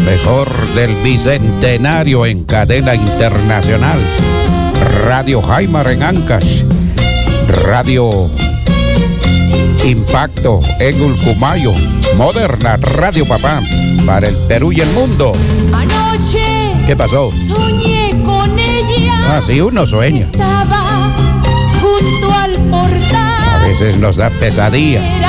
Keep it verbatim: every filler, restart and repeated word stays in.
mejor del Bicentenario en cadena internacional. Radio Jaimar en Ancash. Radio Impacto en Ulcumayo. Moderna Radio Papá para el Perú y el mundo. Anoche. ¿Qué pasó? Soñé con ella. Así uno sueña. Estaba junto al portal. A veces nos da pesadilla.